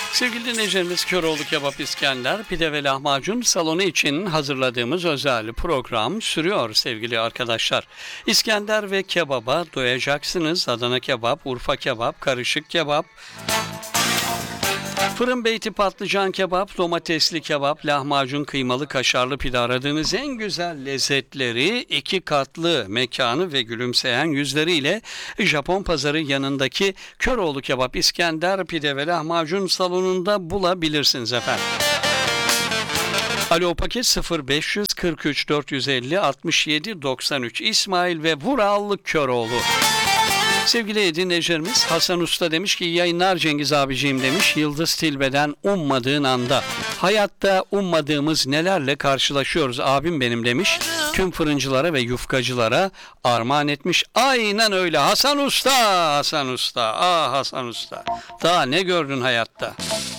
Sevgili dinleyicilerimiz, Köroğlu Kebap İskender, Pide ve Lahmacun salonu için hazırladığımız özel program sürüyor sevgili arkadaşlar. İskender ve kebaba doyacaksınız. Adana kebap, Urfa kebap, karışık kebap, fırın beyti patlıcan kebap, domatesli kebap, lahmacun, kıymalı kaşarlı pide, aradığınız en güzel lezzetleri iki katlı mekanı ve gülümseyen yüzleriyle Japon pazarı yanındaki Köroğlu Kebap İskender Pide ve Lahmacun salonunda bulabilirsiniz efendim. Alo, paket 0543 450 67 93 İsmail ve Vural Köroğlu. Sevgili dinleyicilerimiz, Hasan Usta demiş ki iyi yayınlar Cengiz abiciğim demiş. Yıldız Tilbe'den ummadığın anda. Hayatta ummadığımız nelerle karşılaşıyoruz abim benim demiş. Tüm fırıncılara ve yufkacılara armağan etmiş. Aynen öyle Hasan Usta, Hasan Usta, ah Hasan Usta. Daha ne gördün hayatta?